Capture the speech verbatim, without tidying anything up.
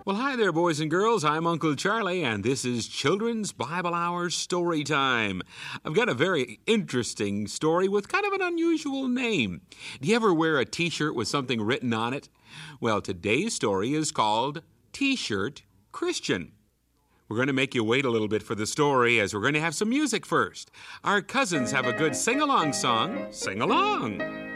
Well, hi there, boys and girls. I'm Uncle Charlie, and this is Children's Bible Hour Story Time. I've got a very interesting story with kind of an unusual name. Do you ever wear a T-shirt with something written on it? Well, today's story is called T-Shirt Christian. We're going to make you wait a little bit for the story, as we're going to have some music first. Our cousins have a good sing-along song. Sing along.